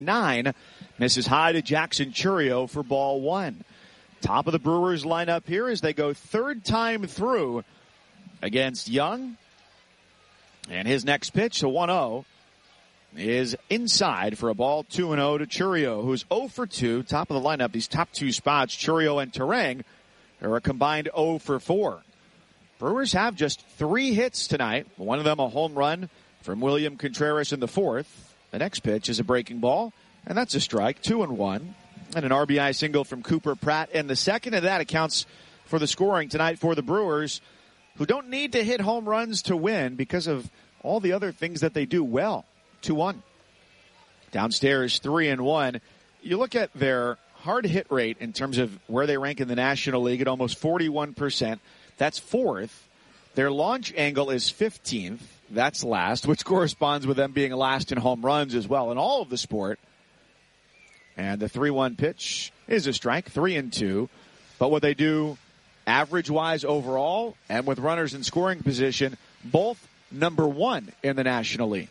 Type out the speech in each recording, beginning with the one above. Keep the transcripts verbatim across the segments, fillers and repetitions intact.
nine. Misses high to Jackson Chourio for ball one. Top of the Brewers lineup here as they go third time through against Young. And his next pitch, a one oh, is inside for a ball two and oh to Chourio, who's oh for two. Top of the lineup, these top two spots, Chourio and Turang, are a combined oh for four. Brewers have just three hits tonight. One of them a home run from William Contreras in the fourth. The next pitch is a breaking ball, and that's a strike, two and one. And an R B I single from Cooper Pratt in the second, and that accounts for the scoring tonight for the Brewers, who don't need to hit home runs to win because of all the other things that they do well. two one. Downstairs, three and one. You look at their hard hit rate in terms of where they rank in the National League at almost forty-one percent. That's fourth. Their launch angle is fifteenth. That's last, which corresponds with them being last in home runs as well in all of the sport. And the three one pitch is a strike, three and two. But what they do average-wise overall and with runners in scoring position, both number one in the National League.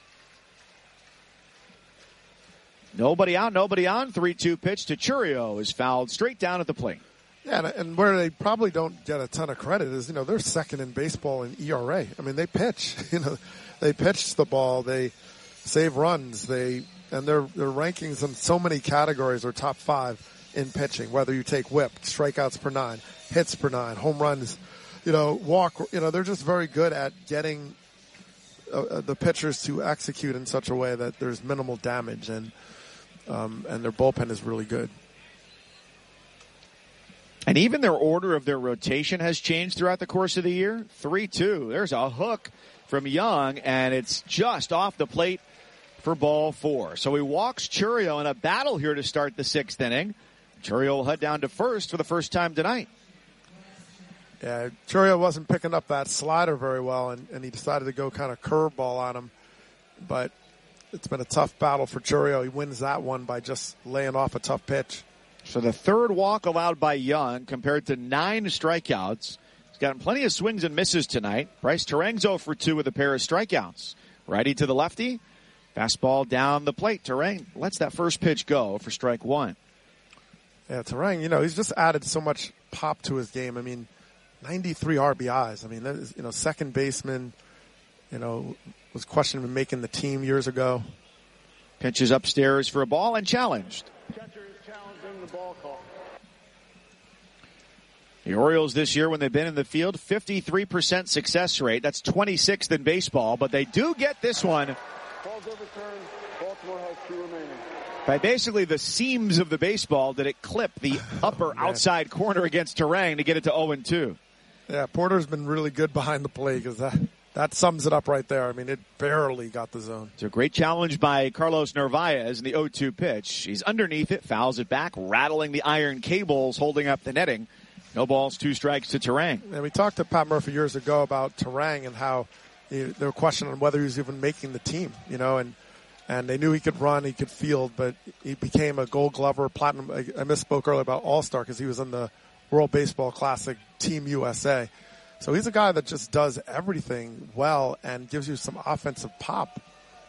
Nobody out, nobody on. three two pitch to Chourio is fouled straight down at the plate. Yeah, and where they probably don't get a ton of credit is, you know, they're second in baseball in E R A. I mean, they pitch. You know, they pitch the ball. They save runs. They and their their rankings in so many categories are top five in pitching. Whether you take whip, strikeouts per nine, hits per nine, home runs, you know, walk. You know, they're just very good at getting uh, the pitchers to execute in such a way that there's minimal damage, and um, and their bullpen is really good. And even their order of their rotation has changed throughout the course of the year. three two. There's a hook from Young, and it's just off the plate for ball four. So he walks Chourio in a battle here to start the sixth inning. Chourio will head down to first for the first time tonight. Yeah, Chourio wasn't picking up that slider very well, and, and he decided to go kind of curveball on him. But it's been a tough battle for Chourio. He wins that one by just laying off a tough pitch. So the third walk allowed by Young compared to nine strikeouts. He's gotten plenty of swings and misses tonight. Bryce Turang's oh for two with a pair of strikeouts. Righty to the lefty. Fastball down the plate. Turang lets that first pitch go for strike one. Yeah, Turang, you know, he's just added so much pop to his game. I mean, ninety-three R B Is. I mean, that is, you know, second baseman, you know, was questioned in making the team years ago. Pitches upstairs for a ball and challenged. The ball call. The Orioles this year, when they've been in the field, fifty-three percent success rate. That's twenty-sixth in baseball, but they do get this one. Ball's overturned. Baltimore has two remaining. By basically the seams of the baseball, did it clip the upper oh, outside corner against Turang to get it to oh and two. Yeah, Porter's been really good behind the plate because that, that sums it up right there. I mean, it barely got the zone. It's a great challenge by Carlos Narvaez in the oh two pitch. He's underneath it, fouls it back, rattling the iron cables, holding up the netting. No balls, two strikes to Turang. And we talked to Pat Murphy years ago about Turang and how you know, they were questioning whether he was even making the team, you know, and and they knew he could run, he could field, but he became a Gold Glover, Platinum. I, I misspoke earlier about All-Star because he was in the World Baseball Classic Team U S A. So he's a guy that just does everything well and gives you some offensive pop.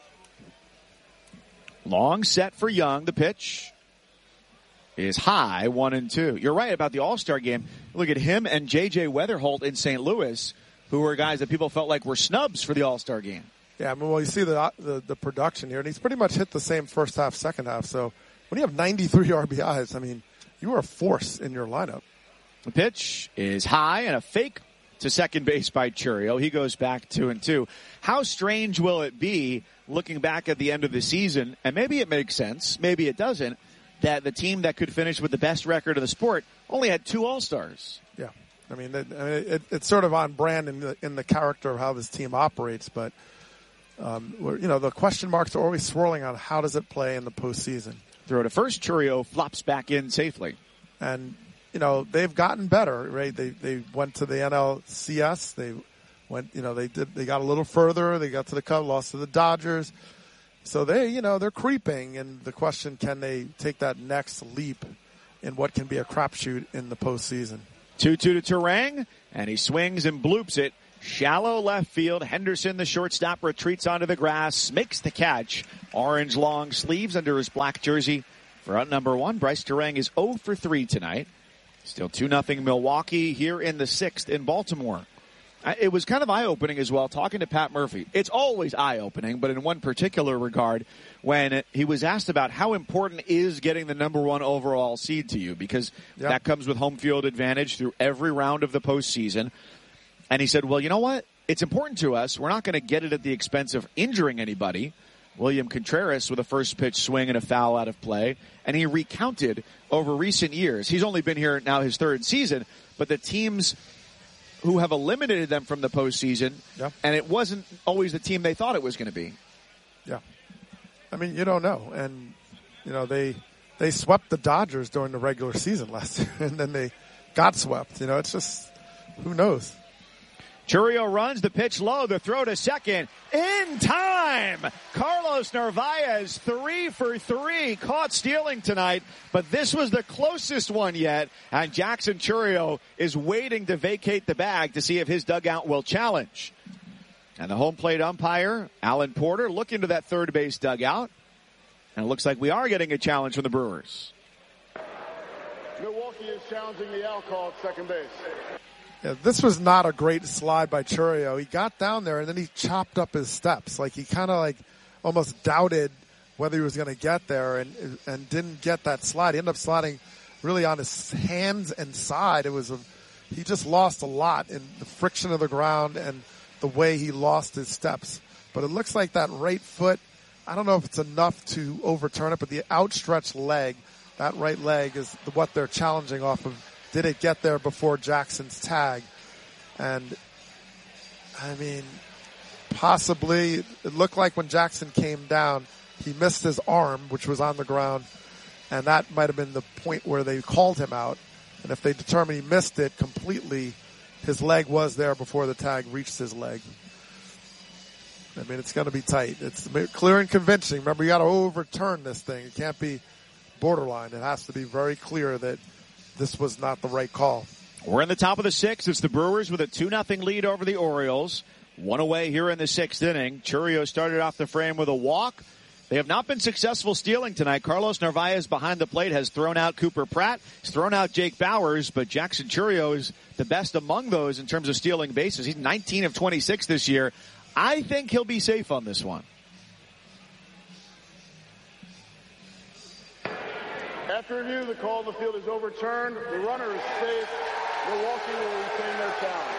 Long set for Young. The pitch is high, one and two. You're right about the All-Star game. Look at him and J J Weatherholt in Saint Louis, who were guys that people felt like were snubs for the All-Star game. Yeah, I mean, well, you see the, the the production here, and he's pretty much hit the same first half, second half. So when you have ninety-three R B Is, I mean, you are a force in your lineup. The pitch is high and a fake to second base by Chourio. He goes back two and two. How strange will it be looking back at the end of the season, and maybe it makes sense, maybe it doesn't, that the team that could finish with the best record of the sport only had two All-Stars. Yeah. I mean, it, it, it's sort of on brand in the, in the character of how this team operates, but, um, we're, you know, the question marks are always swirling on how does it play in the postseason. Throw to first, Chourio flops back in safely. And, you know, they've gotten better, right? They they went to the N L C S. They went, you know, they did they got a little further. They got to the Cubs, lost to the Dodgers. So they, you know, they're creeping. And the question, can they take that next leap in what can be a crapshoot in the postseason? two two to Turang, and he swings and bloops it Shallow left field. Henderson, the shortstop, retreats onto the grass, makes the catch. Orange long sleeves under his black jersey. For out number one, Bryce Turang is oh for three tonight. Still two nothing Milwaukee here in the sixth in Baltimore. It was kind of eye-opening as well, talking to Pat Murphy. It's always eye-opening, but in one particular regard, when he was asked about how important is getting the number one overall seed to you, because yep. that comes with home field advantage through every round of the postseason. And he said, well, you know what? It's important to us. We're not going to get it at the expense of injuring anybody. William Contreras with a first pitch swing and a foul out of play. And he recounted over recent years. He's only been here now his third season, but the teams who have eliminated them from the postseason, yeah. and it wasn't always the team they thought it was going to be. Yeah. I mean, you don't know. And, you know, they they swept the Dodgers during the regular season last year, and then they got swept. You know, it's just, who knows? Chourio runs the pitch low, the throw to second. In time! Carlos Narvaez, three for three, caught stealing tonight, but this was the closest one yet, and Jackson Chourio is waiting to vacate the bag to see if his dugout will challenge. And the home plate umpire, Alan Porter, looking to that third base dugout, and it looks like we are getting a challenge from the Brewers. Milwaukee is challenging the out call at second base. Yeah, this was not a great slide by Chourio. He got down there and then he chopped up his steps. Like he kind of like almost doubted whether he was going to get there and and didn't get that slide. He ended up sliding really on his hands and side. It was a, he just lost a lot in the friction of the ground and the way he lost his steps. But it looks like that right foot, I don't know if it's enough to overturn it, but the outstretched leg, that right leg is what they're challenging off of. Did it get there before Jackson's tag? And, I mean, possibly, it looked like when Jackson came down, he missed his arm, which was on the ground, and that might have been the point where they called him out. And if they determined he missed it completely, his leg was there before the tag reached his leg. I mean, it's going to be tight. It's clear and convincing. Remember, you got to overturn this thing. It can't be borderline. It has to be very clear that this was not the right call. We're in the top of the sixth. It's the Brewers with a two nothing lead over the Orioles. One away here in the sixth inning. Chourio started off the frame with a walk. They have not been successful stealing tonight. Carlos Narvaez behind the plate has thrown out Cooper Pratt. He's thrown out Jake Bowers, but Jackson Chourio is the best among those in terms of stealing bases. He's nineteen of twenty-six this year. I think he'll be safe on this one. After review, the call on the field is overturned. The runner is safe. Milwaukee will retain their challenge.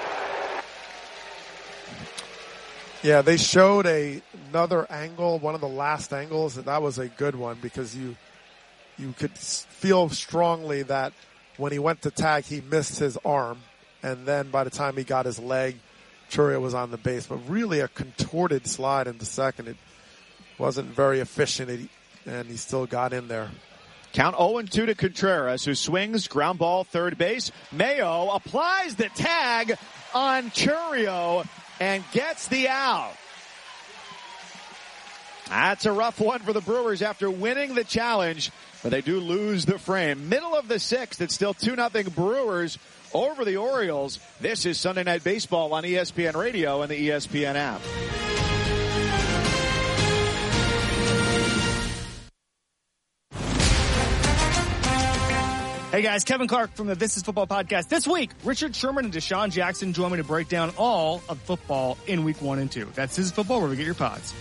Yeah, they showed a, another angle, one of the last angles, and that was a good one because you you could feel strongly that when he went to tag, he missed his arm, and then by the time he got his leg, Chourio was on the base. But really a contorted slide into second. It wasn't very efficient, and he still got in there. Count oh and two to Contreras, who swings, ground ball, third base. Mayo applies the tag on Chourio and gets the out. That's a rough one for the Brewers after winning the challenge, but they do lose the frame. Middle of the sixth, it's still two nothing Brewers over the Orioles. This is Sunday Night Baseball on E S P N Radio and the E S P N app. Hey guys, Kevin Clark from the This Is Football podcast. This week, Richard Sherman and Deshaun Jackson join me to break down all of football in week one and two. That's This Is Football, where we get your pods.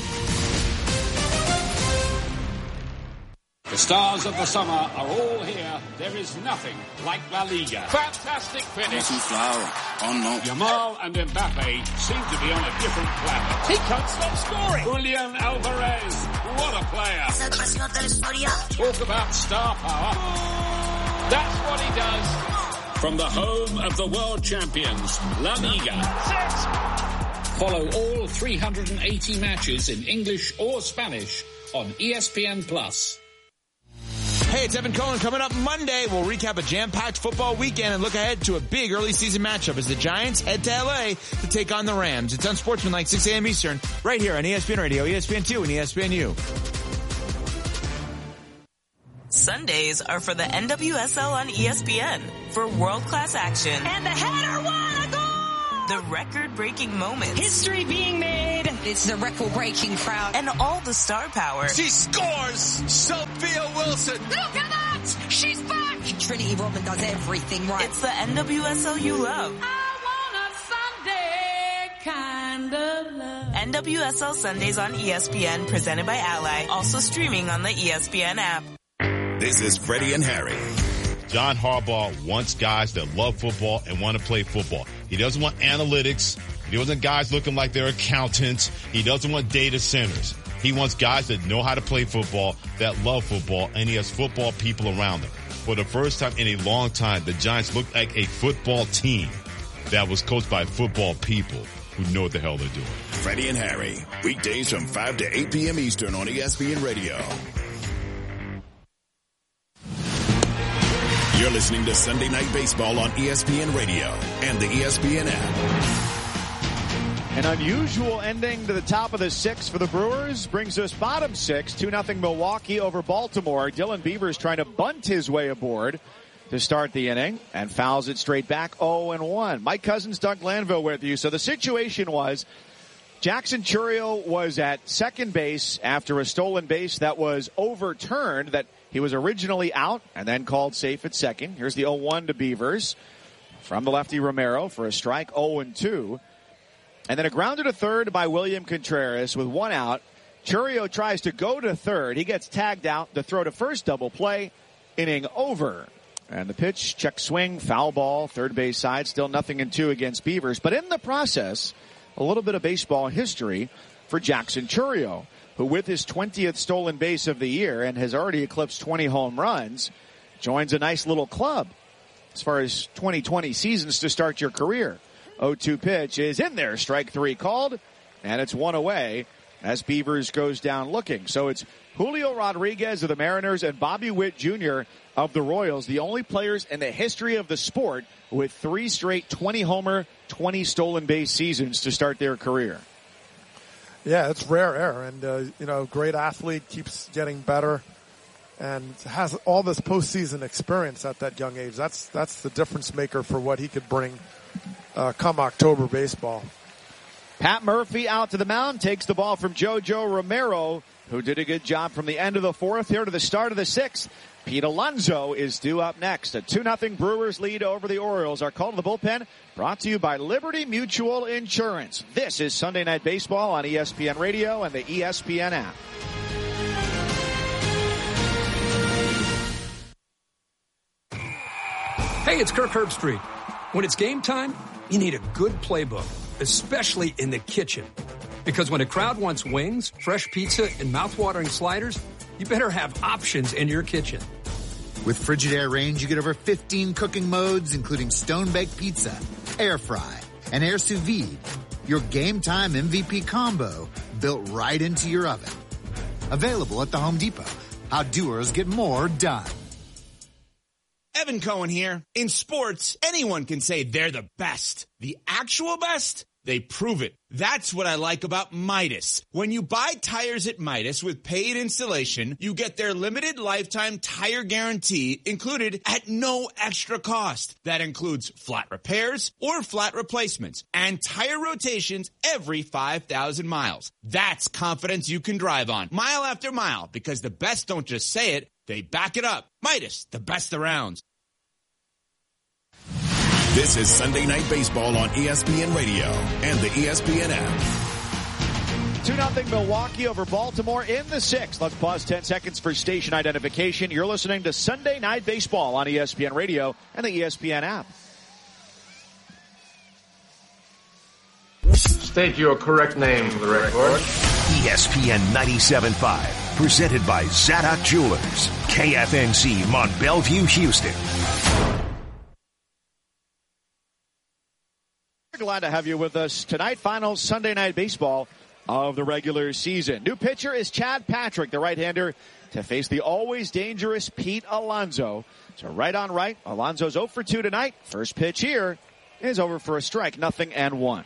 The stars of the summer are all here. There is nothing like La Liga. Fantastic finish. Flower. Oh no. Yamal and Mbappe seem to be on a different planet. He can't stop scoring. Julian Alvarez. What a player. Talk about star power. That's what he does. From the home of the world champions, La Liga. Follow all three hundred eighty matches in English or Spanish on E S P N Plus. Hey, it's Evan Cohen. Coming up Monday, we'll recap a jam-packed football weekend and look ahead to a big early season matchup as the Giants head to L A to take on the Rams. It's on Sportsmanlike, six a.m. Eastern, right here on E S P N Radio, E S P N two, and E S P N U. Sundays are for the N W S L on E S P N for world-class action. And the header, what a goal! The record-breaking moments. History being made. It's the record-breaking crowd. And all the star power. She scores! Sophia Wilson! Look at that! She's back! Trinity Rodman does everything right. It's the N W S L you love. I want a Sunday kind of love. N W S L Sundays on E S P N, presented by Ally. Also streaming on the E S P N app. This is Freddie and Harry. John Harbaugh wants guys that love football and want to play football. He doesn't want analytics. He doesn't want guys looking like they're accountants. He doesn't want data centers. He wants guys that know how to play football, that love football, and he has football people around them. For the first time in a long time, the Giants looked like a football team that was coached by football people who know what the hell they're doing. Freddie and Harry, weekdays from five to eight p.m. Eastern on E S P N Radio. You're listening to Sunday Night Baseball on E S P N Radio and the E S P N app. An unusual ending to the top of the sixth for the Brewers brings us bottom six, two nothing Milwaukee over Baltimore. Dylan Beavers trying to bunt his way aboard to start the inning and fouls it straight back oh and one. Mike Cousins, Doug Glanville with you. So the situation was Jackson Chourio was at second base after a stolen base that was overturned, that he was originally out and then called safe at second. Here's the oh one to Beavers from the lefty Romero for a strike, oh and two. And then a grounder to third by William Contreras with one out. Chourio tries to go to third. He gets tagged out. The throw to first, double play, inning over. And the pitch, check swing, foul ball, third base side, still nothing in two against Beavers. But in the process, a little bit of baseball history for Jackson Chourio, who with his twentieth stolen base of the year and has already eclipsed twenty home runs, joins a nice little club as far as twenty twenty seasons to start your career. oh two pitch is in there, strike three called, and it's one away as Beavers goes down looking. So it's Julio Rodriguez of the Mariners and Bobby Witt Junior of the Royals, the only players in the history of the sport with three straight twenty homer, twenty stolen base seasons to start their career. Yeah, it's rare air, and, uh, you know, great athlete, keeps getting better, and has all this postseason experience at that young age. That's that's the difference maker for what he could bring uh, come October baseball. Pat Murphy out to the mound, takes the ball from JoJo Romero, who did a good job from the end of the fourth here to the start of the sixth. Pete Alonso is due up next. A two nothing Brewers lead over the Orioles. Our call to the bullpen brought to you by Liberty Mutual Insurance. This is Sunday Night Baseball on E S P N Radio and the E S P N app. Hey, it's Kirk Herbstreit. When it's game time, you need a good playbook, especially in the kitchen. Because when a crowd wants wings, fresh pizza, and mouth-watering sliders, you better have options in your kitchen. With Frigidaire Range, you get over fifteen cooking modes, including stone-baked pizza, air fry, and air sous vide. Your game time M V P combo built right into your oven. Available at the Home Depot. How doers get more done. Evan Cohen here. In sports, anyone can say they're the best. The actual best? They prove it. That's what I like about Midas. When you buy tires at Midas with paid installation, you get their limited lifetime tire guarantee included at no extra cost. That includes flat repairs or flat replacements and tire rotations every five thousand miles. That's confidence you can drive on mile after mile, because the best don't just say it, they back it up. Midas, the best around. This is Sunday Night Baseball on E S P N Radio and the E S P N app. two nothing Milwaukee over Baltimore in the sixth. Let's pause ten seconds for station identification. You're listening to Sunday Night Baseball on E S P N Radio and the E S P N app. State your correct name for the record. E S P N ninety-seven point five, presented by Zadok Jewelers, K F N C Mont Bellevue, Houston. Glad to have you with us tonight. Final Sunday Night Baseball of the regular season. New pitcher is Chad Patrick, the right-hander, to face the always dangerous Pete Alonso. So right on right, Alonso's oh for two tonight. First pitch here is over for a strike, nothing and one.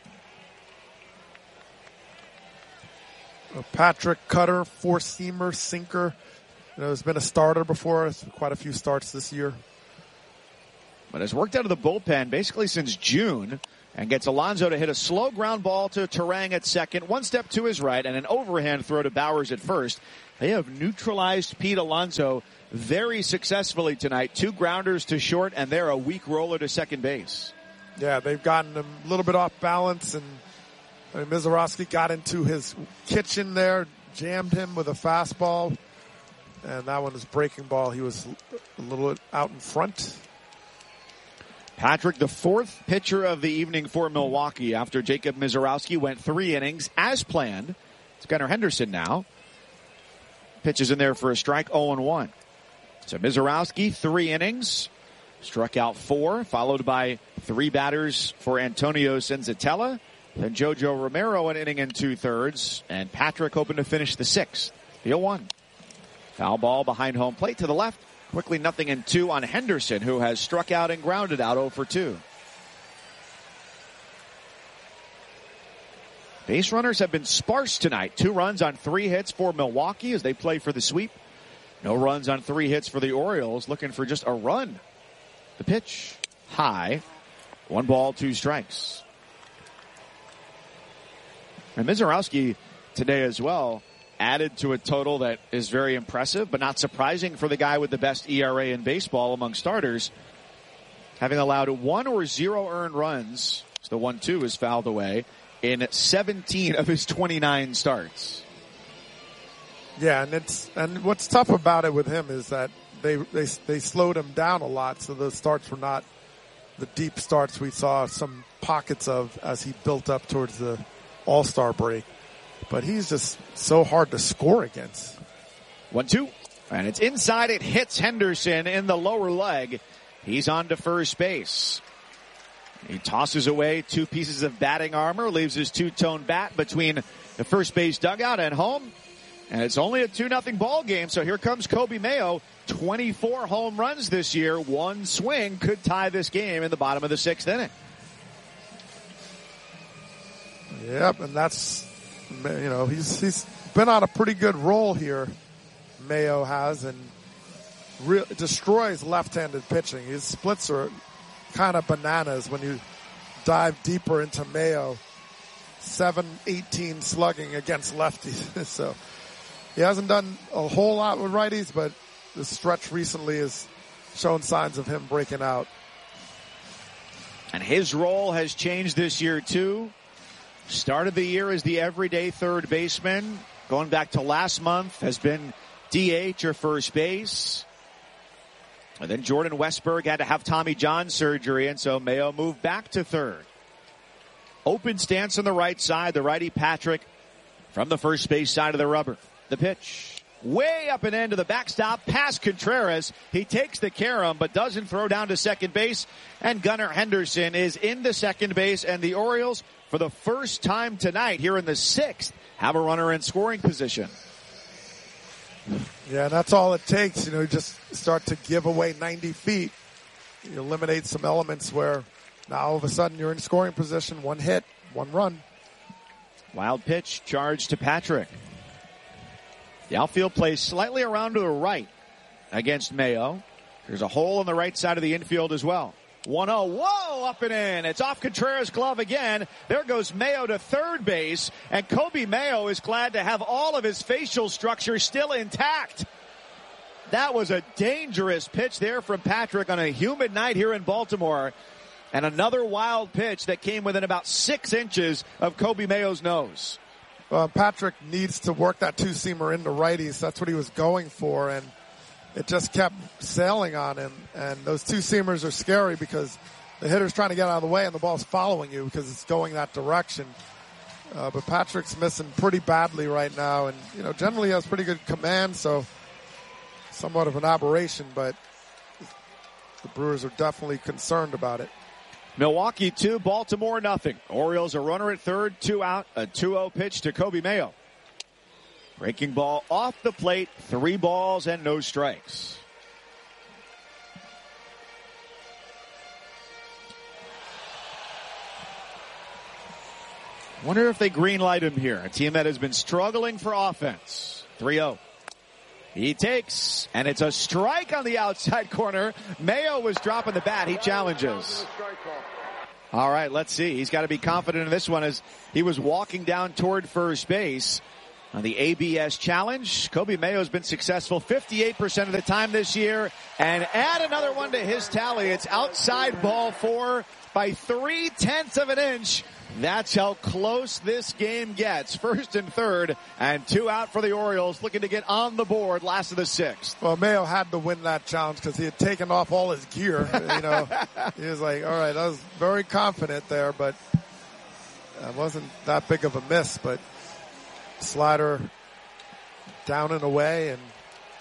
Patrick, cutter, four-seamer, sinker. You know, has been a starter before. Quite a few starts this year. But has worked out of the bullpen basically since June. and gets Alonso to hit a slow ground ball to Turang at second, one step to his right, and an overhand throw to Bowers at first. They have neutralized Pete Alonso very successfully tonight. Two grounders to short, and they're a weak roller to second base. Yeah, they've gotten him a little bit off balance, and I mean, Mizorowski got into his kitchen there, jammed him with a fastball, and that one was breaking ball. He was a little out in front. Patrick, the fourth pitcher of the evening for Milwaukee after Jacob Mizorowski went three innings as planned. It's Gunnar Henderson now. Pitches in there for a strike, oh and one. So Mizorowski, three innings, struck out four, followed by three batters for Antonio Senzatella. Then Jojo Romero, an inning and two-thirds, and Patrick hoping to finish the sixth. The oh one. Foul ball behind home plate to the left. Quickly nothing in two on Henderson, who has struck out and grounded out oh for two. Base runners have been sparse tonight. Two runs on three hits for Milwaukee as they play for the sweep. No runs on three hits for the Orioles, looking for just a run. The pitch, high. One ball, two strikes. And Mizorowski today as well added to a total that is very impressive, but not surprising for the guy with the best E R A in baseball among starters. Having allowed one or zero earned runs, so the one two is fouled away, in seventeen of his twenty-nine starts. Yeah, and it's and what's tough about it with him is that they they they slowed him down a lot, so the starts were not the deep starts we saw some pockets of as he built up towards the All-Star break. But he's just so hard to score against. One two, and it's inside. It hits Henderson in the lower leg. He's on to first base. He tosses away two pieces of batting armor, leaves his two-tone bat between the first base dugout and home. And it's only a two nothing ball game, so here comes Coby Mayo. twenty-four home runs this year. One swing could tie this game in the bottom of the sixth inning. Yep, and that's, you know, he's he's been on a pretty good roll here, Mayo has, and re- destroys left-handed pitching. His splits are kind of bananas when you dive deeper into Mayo. seven eighteen slugging against lefties. So he hasn't done a whole lot with righties, but the stretch recently has shown signs of him breaking out. And his role has changed this year, too. Started the year as the everyday third baseman. Going back to last month, has been D H or first base. And then Jordan Westberg had to have Tommy John surgery, and so Mayo moved back to third. Open stance on the right side. The righty Patrick from the first base side of the rubber. The pitch. Way up and end to the backstop. Past Contreras. He takes the carom, but doesn't throw down to second base. And Gunnar Henderson is into second base, and the Orioles, for the first time tonight here in the sixth, have a runner in scoring position. Yeah, and that's all it takes. You know, you just start to give away ninety feet. You eliminate some elements where now all of a sudden you're in scoring position. One hit, one run. Wild pitch, charge to Patrick. The outfield plays slightly around to the right against Mayo. There's a hole on the right side of the infield as well. one oh, whoa, up and in. It's off Contreras' glove again. There goes Mayo to third base, and Coby Mayo is glad to have all of his facial structure still intact. That was a dangerous pitch there from Patrick on a humid night here in Baltimore. And another wild pitch that came within about six inches of Coby Mayo's nose. Well, Patrick needs to work that two-seamer into righties. That's what he was going for, and it just kept sailing on him. And those two-seamers are scary because the hitter's trying to get out of the way and the ball's following you because it's going that direction. Uh, but Patrick's missing pretty badly right now, and, you know, generally he has pretty good command, so somewhat of an aberration, but the Brewers are definitely concerned about it. Milwaukee two, Baltimore nothing. Orioles a runner at third, two out, a two oh pitch to Coby Mayo. Breaking ball off the plate, three balls and no strikes. Wonder if they green light him here. A team that has been struggling for offense. three oh. He takes, and it's a strike on the outside corner. Mayo was dropping the bat. He challenges. All right, let's see. He's got to be confident in this one as he was walking down toward first base on the A B S Challenge. Kobe Mayo's been successful fifty-eight percent of the time this year. And add another one to his tally. It's outside ball four by three-tenths of an inch. That's how close this game gets. First and third, and two out for the Orioles, looking to get on the board last of the sixth. Well, Mayo had to win that challenge because he had taken off all his gear. You know, he was like, all right, I was very confident there, but it wasn't that big of a miss. But slider down and away, and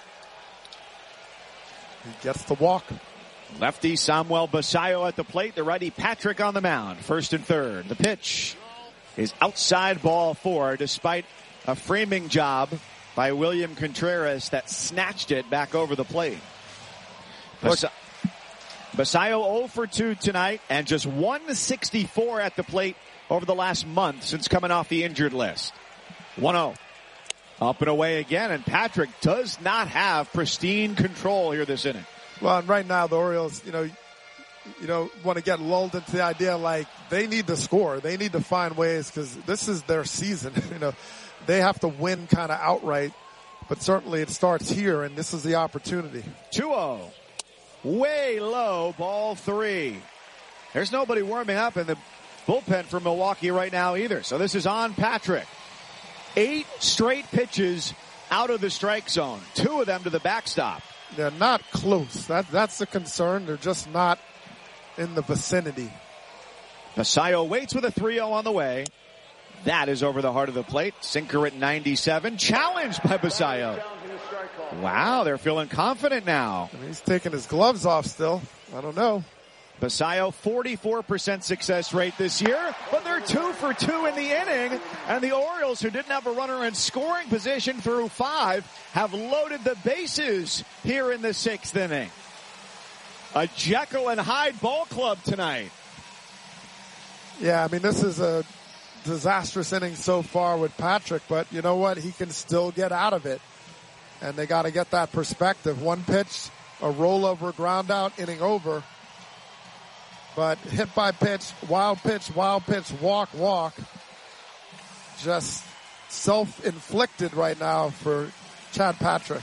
he gets the walk. Lefty Samuel Basayo at the plate. The righty Patrick on the mound. First and third. The pitch is outside ball four, despite a framing job by William Contreras that snatched it back over the plate. Bas- Basayo oh for two tonight and just one sixty-four at the plate over the last month since coming off the injured list. one oh. Up and away again, and Patrick does not have pristine control here this inning. Well, and right now the Orioles, you know, you know, want to get lulled into the idea like they need to score. They need to find ways because this is their season. You know, they have to win kind of outright, but certainly it starts here, and this is the opportunity. two oh. Way low, ball three. There's nobody warming up in the bullpen for Milwaukee right now either. So this is on Patrick. Eight straight pitches out of the strike zone. Two of them to the backstop. They're not close. That, that's the concern. They're just not in the vicinity. Basayo waits with a three oh on the way. That is over the heart of the plate. Sinker at ninety-seven. Challenged by Basayo. Wow, they're feeling confident now. I mean, he's taking his gloves off still. I don't know. Basayo, forty-four percent success rate this year, but they're two for two in the inning. And the Orioles, who didn't have a runner in scoring position through five, have loaded the bases here in the sixth inning. A Jekyll and Hyde ball club tonight. Yeah, I mean, this is a disastrous inning so far with Patrick, but you know what? He can still get out of it. And they got to get that perspective. One pitch, a rollover, ground out, inning over. But hit by pitch, wild pitch, wild pitch, walk, walk. Just self-inflicted right now for Chad Patrick.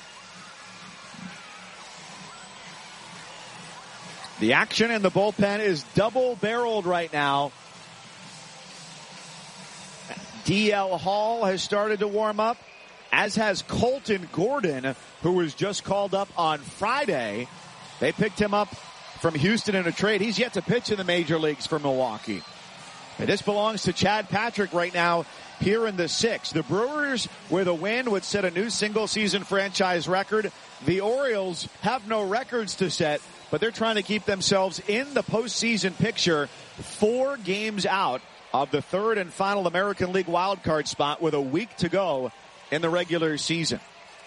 The action in the bullpen is double-barreled right now. D L Hall has started to warm up, as has Colton Gordon, who was just called up on Friday. They picked him up from Houston in a trade. He's yet to pitch in the major leagues for Milwaukee. And this belongs to Chad Patrick right now here in the sixth. The Brewers, with a win, would set a new single-season franchise record. The Orioles have no records to set, but they're trying to keep themselves in the postseason picture, four games out of the third and final American League wildcard spot with a week to go in the regular season.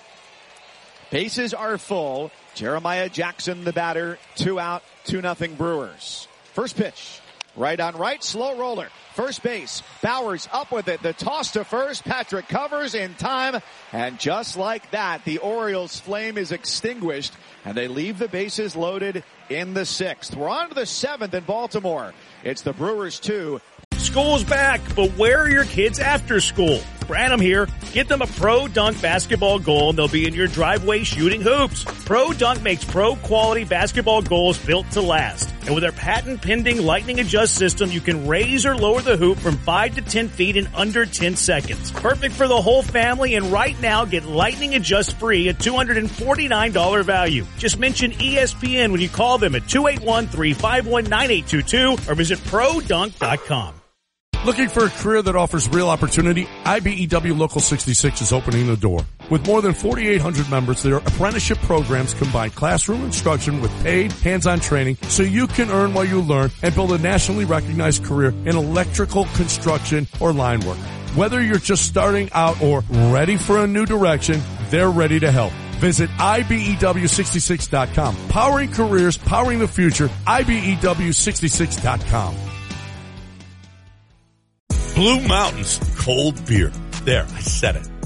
Bases are full. Jeremiah Jackson, the batter, two out, two nothing Brewers. First pitch, right on right, slow roller. First base, Bowers up with it. The toss to first, Patrick covers in time, and just like that, the Orioles' flame is extinguished, and they leave the bases loaded in the sixth. We're on to the seventh in Baltimore. It's the Brewers two. School's back, but where are your kids after school? Branham here. Get them a Pro Dunk basketball goal and they'll be in your driveway shooting hoops. Pro Dunk makes pro quality basketball goals built to last. And with their patent pending lightning adjust system, you can raise or lower the hoop from five to ten feet in under ten seconds. Perfect for the whole family, and right now get lightning adjust free at two hundred forty-nine dollars value. Just mention E S P N when you call them at two eight one, three five one, nine eight two two or visit pro dunk dot com. Looking for a career that offers real opportunity? I B E W Local sixty-six is opening the door. With more than forty-eight hundred members, their apprenticeship programs combine classroom instruction with paid, hands-on training so you can earn while you learn and build a nationally recognized career in electrical, construction, or line work. Whether you're just starting out or ready for a new direction, they're ready to help. Visit I B E W sixty-six dot com. Powering careers, powering the future, I B E W sixty-six dot com. Blue Mountains cold beer. There, I said it.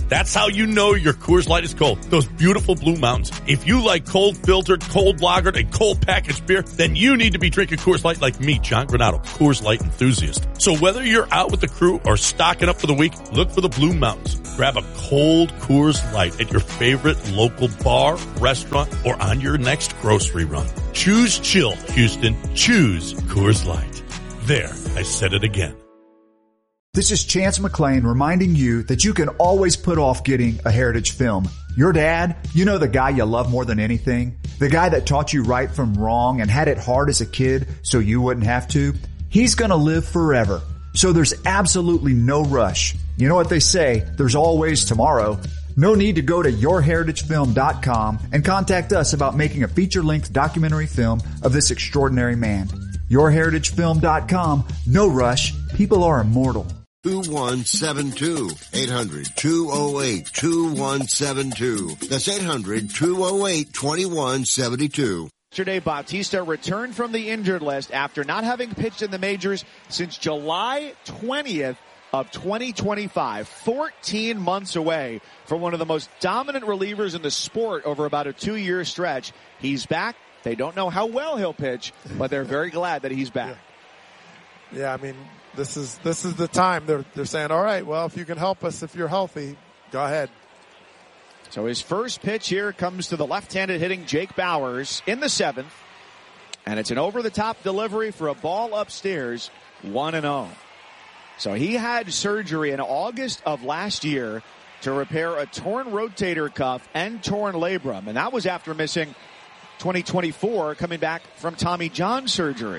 That's how you know your Coors Light is cold. Those beautiful blue mountains. If you like cold filtered, cold lagered, and cold packaged beer, then you need to be drinking Coors Light like me, John Granado, Coors Light enthusiast. So whether you're out with the crew or stocking up for the week, look for the Blue Mountains. Grab a cold Coors Light at your favorite local bar, restaurant, or on your next grocery run. Choose chill, Houston. Choose Coors Light. There, I said it again. This is Chance McClain reminding you that you can always put off getting a Heritage film. Your dad, you know the guy you love more than anything? The guy that taught you right from wrong and had it hard as a kid so you wouldn't have to? He's gonna live forever. So there's absolutely no rush. You know what they say, there's always tomorrow. No need to go to your heritage film dot com and contact us about making a feature-length documentary film of this extraordinary man. your heritage film dot com. No rush. People are immortal. two one seven two, eight hundred, two oh eight, two one seven two. That's eight hundred, two oh eight, two one seven two. Yesterday, Bautista returned from the injured list after not having pitched in the majors since July twentieth of twenty twenty-five. fourteen months away from one of the most dominant relievers in the sport over about a two-year stretch. He's back. They don't know how well he'll pitch, but they're very glad that he's back. Yeah, yeah I mean, this is this is the time. They're they're saying, all right, well, if you can help us, if you're healthy, go ahead. So his first pitch here comes to the left-handed hitting Jake Bauers in the seventh. And it's an over-the-top delivery for a ball upstairs, one and oh. So he had surgery in August of last year to repair a torn rotator cuff and torn labrum. And that was after missing twenty twenty-four, coming back from Tommy John surgery.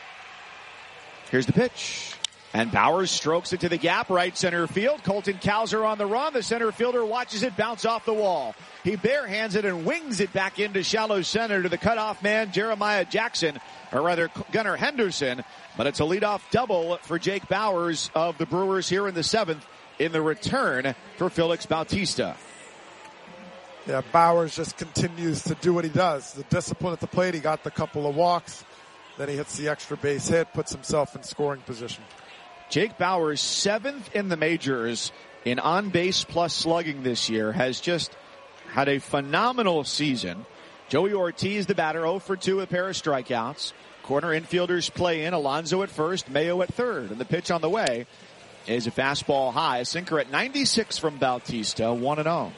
Here's the pitch. And Bauers strokes it to the gap, right center field. Colton Cowser on the run. The center fielder watches it bounce off the wall. He barehands it and wings it back into shallow center to the cutoff man, Jeremiah Jackson, or rather Gunnar Henderson. But it's a leadoff double for Jake Bauers of the Brewers here in the seventh in the return for Felix Bautista. Yeah, Bauers just continues to do what he does. The discipline at the plate. He got the couple of walks. Then he hits the extra base hit, puts himself in scoring position. Jake Bauers, seventh in the majors in on-base plus slugging this year, has just had a phenomenal season. Joey Ortiz, the batter, oh for two, a pair of strikeouts. Corner infielders play in. Alonso at first, Mayo at third. And the pitch on the way is a fastball high. A sinker at ninety-six from Bautista, one and oh.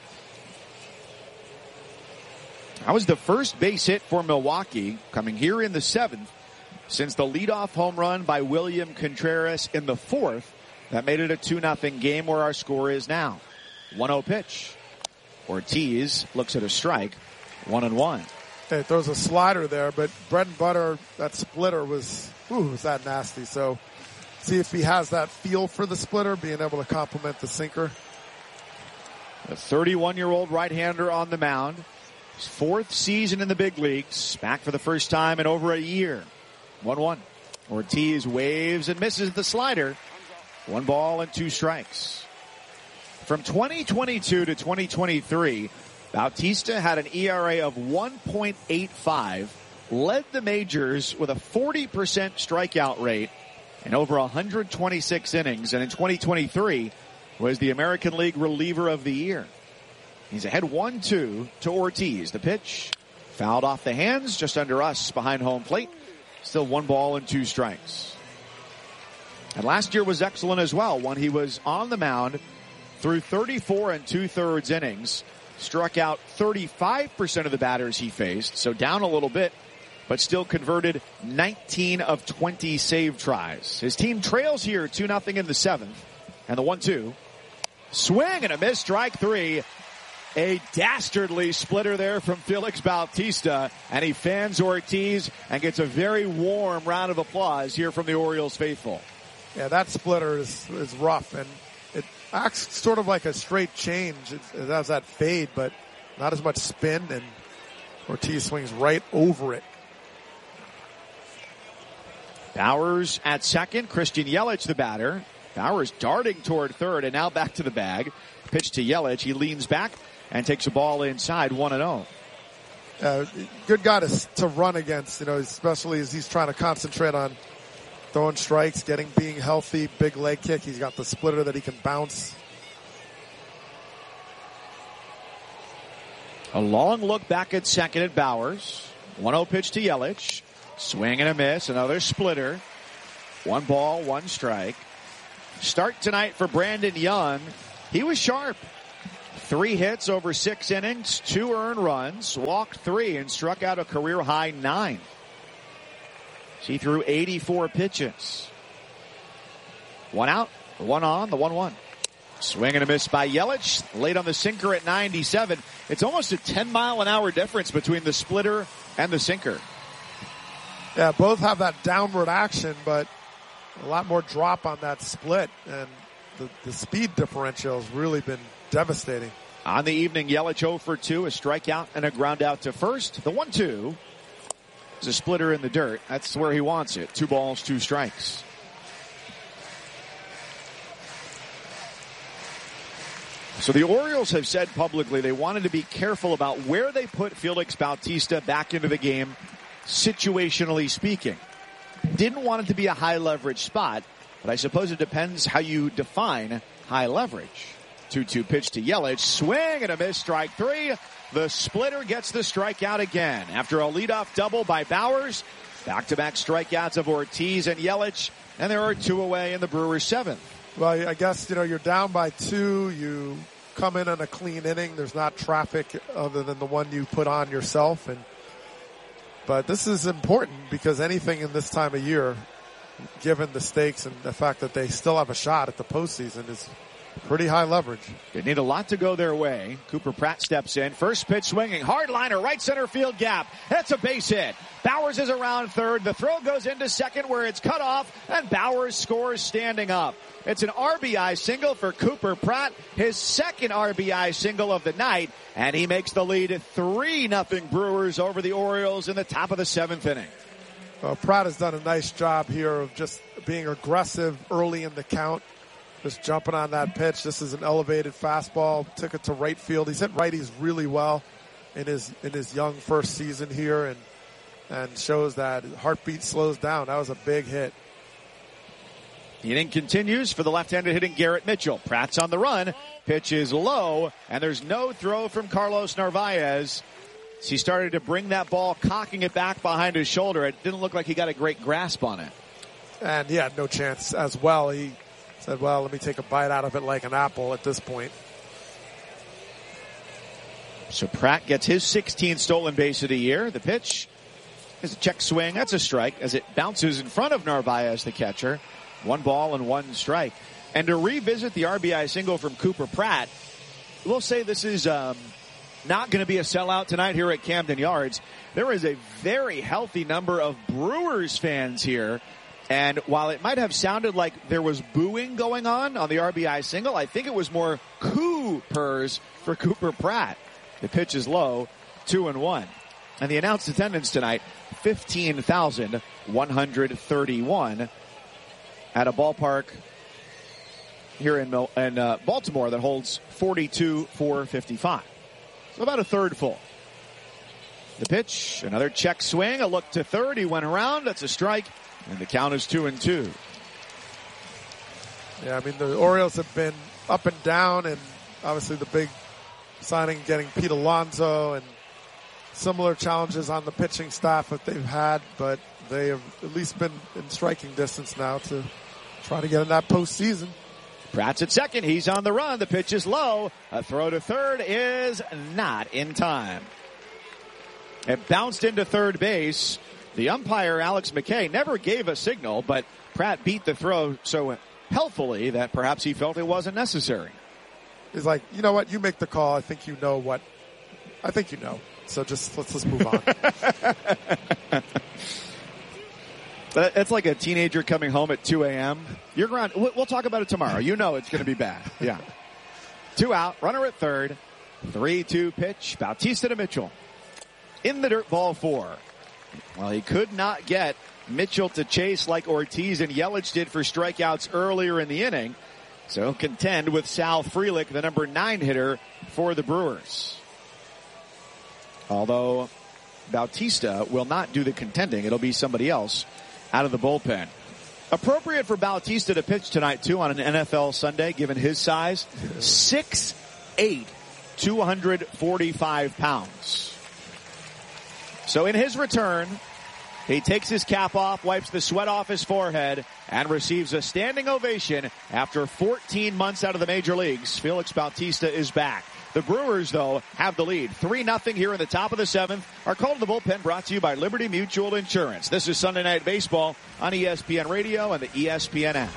That was the first base hit for Milwaukee, coming here in the seventh, since the leadoff home run by William Contreras in the fourth. That made it a two nothing game where our score is now. one oh pitch. Ortiz looks at a strike. One and one. Hey, throws a slider there, but bread and butter, that splitter was, ooh, was that nasty. So see if he has that feel for the splitter, being able to complement the sinker. The thirty-one-year-old right-hander on the mound. His fourth season in the big leagues. Back for the first time in over a year. one one. Ortiz waves and misses the slider. One ball and two strikes. From twenty twenty-two to twenty twenty-three, Bautista had an E R A of one point eight five, led the majors with a forty percent strikeout rate in over one hundred twenty-six innings, and in twenty twenty-three was the American League reliever of the year. He's ahead one two to Ortiz. The pitch fouled off the hands just under us behind home plate. Still one ball and two strikes. And last year was excellent as well when he was on the mound through thirty-four and two-thirds innings. Struck out thirty-five percent of the batters he faced, so down a little bit, but still converted nineteen of twenty save tries. His team trails here two nothing in the seventh. And the one two. Swing and a miss, strike three. A dastardly splitter there from Felix Bautista, and he fans Ortiz and gets a very warm round of applause here from the Orioles faithful. Yeah, that splitter is, is rough, and it acts sort of like a straight change. It, it has that fade, but not as much spin, and Ortiz swings right over it. Bauers at second, Christian Yelich the batter. Bauers darting toward third, and now back to the bag. Pitch to Yelich, he leans back and takes a ball inside, one and oh. Uh, good guy to, to run against, you know, especially as he's trying to concentrate on throwing strikes, getting, being healthy, big leg kick. He's got the splitter that he can bounce. A long look back at second at Bowers. one oh pitch to Yelich. Swing and a miss. Another splitter. One ball, one strike. Start tonight for Brandon Young. He was sharp. Three hits over six innings, two earned runs, walked three, and struck out a career-high nine. He threw eighty-four pitches. One out, one on, the one one. Swing and a miss by Yelich. Late on the sinker at ninety-seven. It's almost a ten mile an hour difference between the splitter and the sinker. Yeah, both have that downward action, but a lot more drop on that split. And the, the speed differential has really been devastating. On the evening, Yelich oh for two, a strikeout and a ground out to first. The one two is a splitter in the dirt. That's where he wants it. Two balls, two strikes. So the Orioles have said publicly they wanted to be careful about where they put Felix Bautista back into the game, situationally speaking. Didn't want it to be a high leverage spot, but I suppose it depends how you define high leverage. two two pitch to Yelich. Swing and a miss, strike three. The splitter gets the strikeout again. After a leadoff double by Bowers, back-to-back strikeouts of Ortiz and Yelich, and there are two away in the Brewers' seventh. Well, I guess, you know, you're down by two. You come in on a clean inning. There's not traffic other than the one you put on yourself. And But this is important because anything in this time of year, given the stakes and the fact that they still have a shot at the postseason, is pretty high leverage. They need a lot to go their way. Cooper Pratt steps in. First pitch swinging. Hard liner, right center field gap. That's a base hit. Bowers is around third. The throw goes into second where it's cut off, and Bowers scores standing up. It's an R B I single for Cooper Pratt, his second R B I single of the night, and he makes the lead three nothing Brewers over the Orioles in the top of the seventh inning. Well, Pratt has done a nice job here of just being aggressive early in the count. Just jumping on that pitch. This is an elevated fastball. Took it to right field. He's hit righties really well in his in his young first season here, and and shows that heartbeat slows down. That was a big hit. The inning continues for the left-handed hitting Garrett Mitchell. Pratt's on the run. Pitch is low, and there's no throw from Carlos Narvaez. He started to bring that ball, cocking it back behind his shoulder. It didn't look like he got a great grasp on it. And he had no chance as well. He said, well, let me take a bite out of it like an apple at this point. So Pratt gets his sixteenth stolen base of the year. The pitch is a check swing. That's a strike as it bounces in front of Narvaez, the catcher. One ball and one strike. And to revisit the R B I single from Cooper Pratt, we'll say this is um, not going to be a sellout tonight here at Camden Yards. There is a very healthy number of Brewers fans here. And while it might have sounded like there was booing going on on the R B I single, I think it was more Coopers for Cooper Pratt. The pitch is low, two and one. And the announced attendance tonight, fifteen thousand one hundred thirty-one at a ballpark here in, in uh, Baltimore that holds forty-two thousand four hundred fifty-five. So about a third full. The pitch, another check swing, a look to third. He went around. That's a strike. And the count is two and two. Yeah, I mean, the Orioles have been up and down, and obviously the big signing getting Pete Alonso and similar challenges on the pitching staff that they've had, but they have at least been in striking distance now to try to get in that postseason. Pratt's at second. He's on the run. The pitch is low. A throw to third is not in time. It bounced into third base. The umpire, Alex McKay, never gave a signal, but Pratt beat the throw so healthily that perhaps he felt it wasn't necessary. He's like, you know what? You make the call. I think you know what. I think you know. So just let's let's move on. But it's like a teenager coming home at two a.m. You're going. We'll talk about it tomorrow. You know it's going to be bad. Yeah. Two out. Runner at third. three two pitch. Bautista to Mitchell. In the dirt, ball four. Well, he could not get Mitchell to chase like Ortiz and Yelich did for strikeouts earlier in the inning. So contend with Sal Frelick, the number nine hitter for the Brewers. Although Bautista will not do the contending. It'll be somebody else out of the bullpen. Appropriate for Bautista to pitch tonight, too, on an N F L Sunday, given his size. six eight, two hundred forty-five pounds. So in his return, he takes his cap off, wipes the sweat off his forehead, and receives a standing ovation after fourteen months out of the major leagues. Felix Bautista is back. The Brewers, though, have the lead. three nothing here in the top of the seventh. Our call to the bullpen brought to you by Liberty Mutual Insurance. This is Sunday Night Baseball on E S P N Radio and the E S P N app.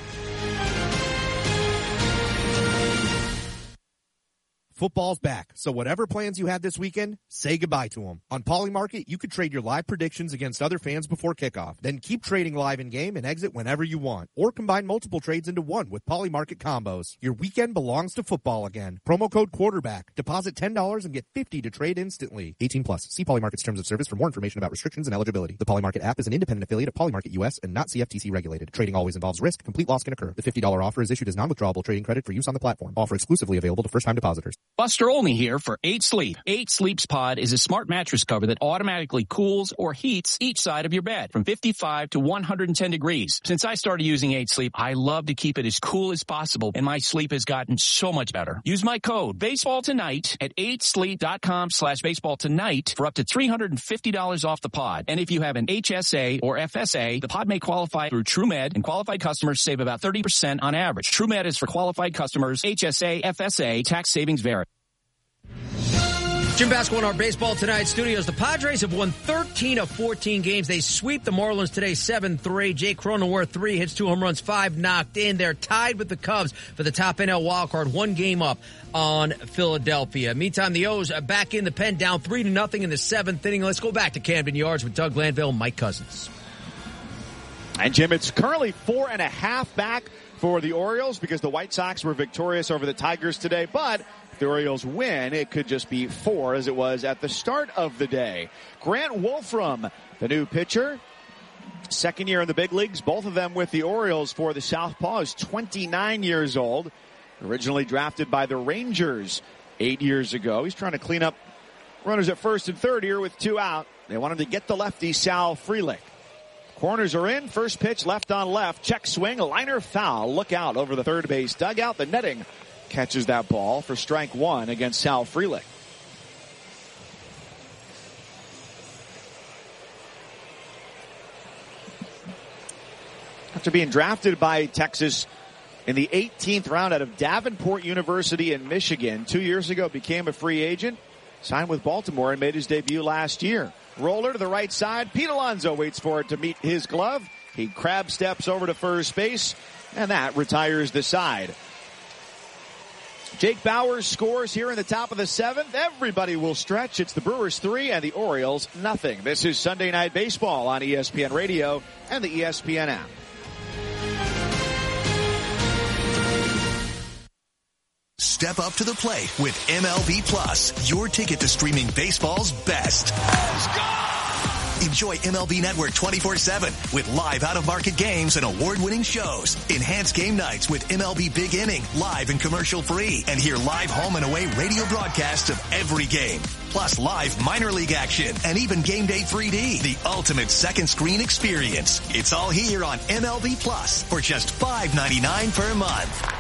Football's back, so whatever plans you had this weekend, say goodbye to them. On Polymarket, you could trade your live predictions against other fans before kickoff. Then keep trading live in-game and exit whenever you want. Or combine multiple trades into one with Polymarket combos. Your weekend belongs to football again. Promo code quarterback. Deposit ten dollars and get fifty dollars to trade instantly. eighteen plus. See Polymarket's terms of service for more information about restrictions and eligibility. The Polymarket app is an independent affiliate of Polymarket U S and not C F T C regulated. Trading always involves risk. Complete loss can occur. The fifty dollars offer is issued as non-withdrawable trading credit for use on the platform. Offer exclusively available to first-time depositors. Buster Olney here for eight sleep. eight sleep's Pod is a smart mattress cover that automatically cools or heats each side of your bed from fifty-five to one hundred ten degrees. Since I started using eight sleep, I love to keep it as cool as possible, and my sleep has gotten so much better. Use my code baseball tonight at eight sleep dot com slash baseball tonight for up to three hundred fifty dollars off the pod. And if you have an H S A or F S A, the pod may qualify through TrueMed, and qualified customers save about thirty percent on average. TrueMed is for qualified customers. H S A, F S A, tax savings vary. Jim Basco in our Baseball Tonight studios. The Padres have won thirteen of fourteen games. They sweep the Marlins today seven three. Jake Cronenworth, three hits, two home runs, five knocked in. They're tied with the Cubs for the top N L wildcard, one game up on Philadelphia. Meantime, the O's are back in the pen, down three to nothing in the seventh inning. Let's go back to Camden Yards with Doug Glanville and Mike Cousins. And Jim, it's currently four and a half back for the Orioles because the White Sox were victorious over the Tigers today, but the Orioles win, it could just be four as it was at the start of the day. Grant Wolfram, the new pitcher, second year in the big leagues, both of them with the Orioles for the Southpaw, is twenty-nine years old, originally drafted by the Rangers eight years ago. He's trying to clean up runners at first and third here with two out. They wanted to get the lefty Sal Frelick. Corners are in, first pitch left on left, check swing, a liner foul, look out over the third base dugout, the netting catches that ball for strike one against Sal Frelick. After being drafted by Texas in the eighteenth round out of Davenport University in Michigan, two years ago became a free agent, signed with Baltimore and made his debut last year. Roller to the right side. Pete Alonso waits for it to meet his glove. He crab steps over to first base, and that retires the side. Jake Bauers scores here in the top of the seventh. Everybody will stretch. It's the Brewers three and the Orioles nothing. This is Sunday Night Baseball on E S P N Radio and the E S P N app. Step up to the plate with M L B Plus, your ticket to streaming baseball's best. Let's go! Enjoy M L B Network twenty-four seven with live out-of-market games and award-winning shows. Enhance game nights with M L B Big Inning, live and commercial-free. And hear live home and away radio broadcasts of every game. Plus live minor league action and even Game Day three D, the ultimate second screen experience. It's all here on M L B Plus for just five ninety-nine per month.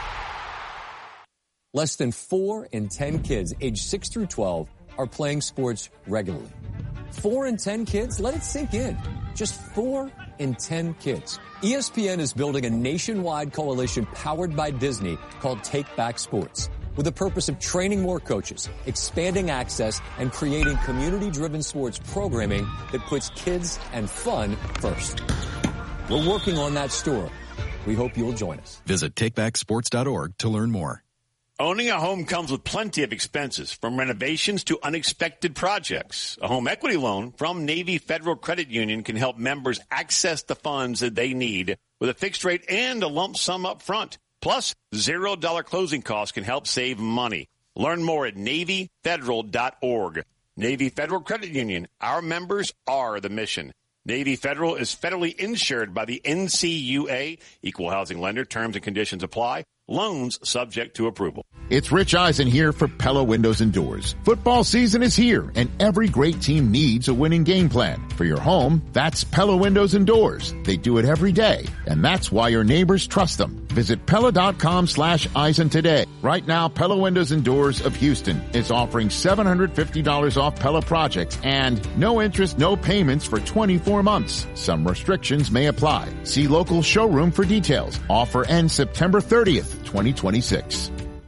Less than four in ten kids aged six through twelve are playing sports regularly. Four in ten kids? Let it sink in. Just four in ten kids. E S P N is building a nationwide coalition powered by Disney called Take Back Sports, with the purpose of training more coaches, expanding access, and creating community-driven sports programming that puts kids and fun first. We're working on that story. We hope you'll join us. Visit take back sports dot org to learn more. Owning a home comes with plenty of expenses, from renovations to unexpected projects. A home equity loan from Navy Federal Credit Union can help members access the funds that they need with a fixed rate and a lump sum up front. Plus, zero dollar closing costs can help save money. Learn more at navy federal dot org. Navy Federal Credit Union. Our members are the mission. Navy Federal is federally insured by the N C U A. Equal housing lender. Terms and conditions apply. Loans subject to approval. It's Rich Eisen here for Pella Windows and Doors. Football season is here, and every great team needs a winning game plan. For your home, that's Pella Windows and Doors. They do it every day, and that's why your neighbors trust them. Visit Pella.com slash Eisen today. Right now, Pella Windows and Doors of Houston is offering seven hundred fifty dollars off Pella projects and no interest, no payments for twenty-four months. Some restrictions may apply. See local showroom for details. Offer ends September thirtieth, twenty twenty-six.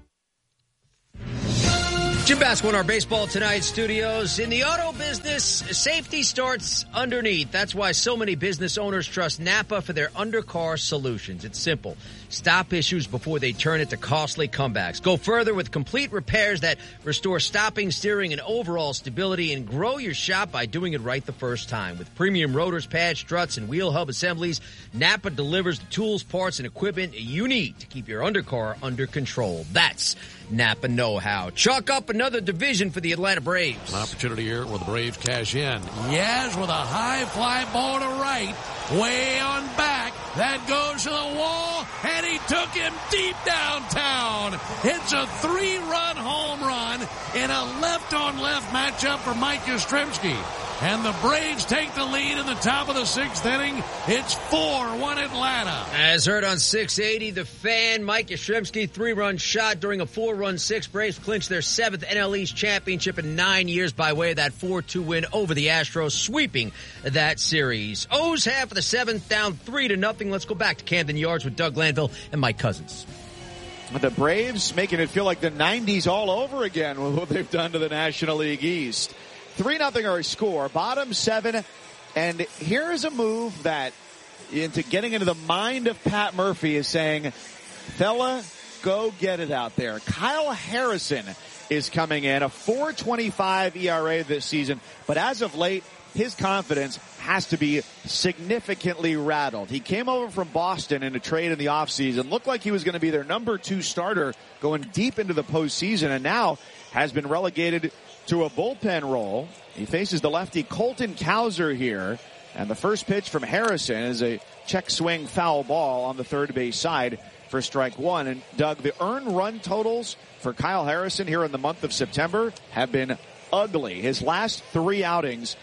Jim Basco in our Baseball Tonight studios. In the auto business, safety starts underneath. That's why so many business owners trust Napa for their undercar solutions. It's simple. Stop issues before they turn into costly comebacks. Go further with complete repairs that restore stopping, steering, and overall stability, and grow your shop by doing it right the first time. With premium rotors, pads, struts, and wheel hub assemblies, Napa delivers the tools, parts, and equipment you need to keep your undercar under control. That's Napa know-how. Chalk up another division for the Atlanta Braves. An opportunity here where the Braves cash in. Yaz with a high fly ball to right. Way on back. That goes to the wall, and he took him deep downtown. It's a three-run home run in a left-on-left matchup for Mike Yastrzemski. And the Braves take the lead in the top of the sixth inning. It's four one Atlanta. As heard on six eighty, The Fan, Mike Yastrzemski, three-run shot during a four-run six. Braves clinched their seventh N L East championship in nine years by way of that four two win over the Astros, sweeping that series. O's half of the seventh, down three to nothing. Let's go back to Camden Yards with Doug Glanville and Mike Cousins. The Braves making it feel like the nineties all over again with what they've done to the National League East. three nothing our score, bottom seven, and here's a move that, into getting into the mind of Pat Murphy, is saying, fella, go get it out there. Kyle Harrison is coming in, a four twenty-five E R A this season, but as of late, his confidence has to be significantly rattled. He came over from Boston in a trade in the offseason, looked like he was going to be their number two starter going deep into the postseason, and now has been relegated to a bullpen role. He faces the lefty Colton Cowser here, and the first pitch from Harrison is a check swing foul ball on the third base side for strike one. And Doug, the earned run totals for Kyle Harrison here in the month of September have been ugly. His last three outings,